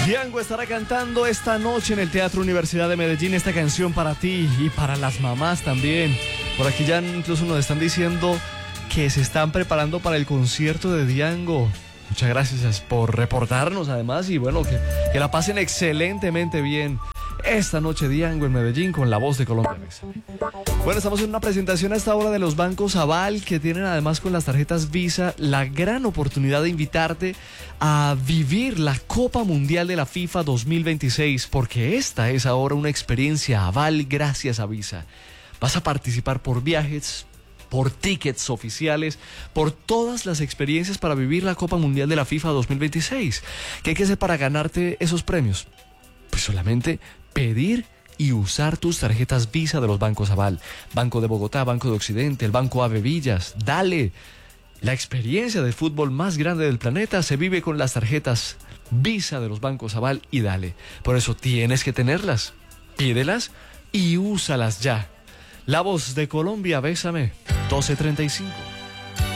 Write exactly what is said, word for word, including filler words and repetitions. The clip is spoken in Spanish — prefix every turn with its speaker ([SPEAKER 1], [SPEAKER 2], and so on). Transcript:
[SPEAKER 1] Django estará cantando esta noche en el Teatro Universidad de Medellín esta canción para ti y para las mamás también. Por aquí ya incluso nos están diciendo que se están preparando para el concierto de Django. Muchas gracias por reportarnos además y bueno, que, que la pasen excelentemente bien esta noche Django en Medellín con la voz de Colombia. Bueno, estamos en una presentación a esta hora de los bancos Aval, que tienen además con las tarjetas Visa la gran oportunidad de invitarte a vivir la Copa Mundial de la FIFA dos mil veintiséis, porque esta es ahora una experiencia Aval gracias a Visa. Vas a participar por viajes, por tickets oficiales, por todas las experiencias para vivir la Copa Mundial de la FIFA dos mil veintiséis. ¿Qué hay que hacer para ganarte esos premios? Pues solamente pedir y usar tus tarjetas Visa de los bancos Aval. Banco de Bogotá, Banco de Occidente, el Banco Ave Villas. Dale. La experiencia de fútbol más grande del planeta se vive con las tarjetas Visa de los bancos Aval y dale. Por eso tienes que tenerlas. Pídelas y úsalas ya. La voz de Colombia, bésame. doce treinta y cinco.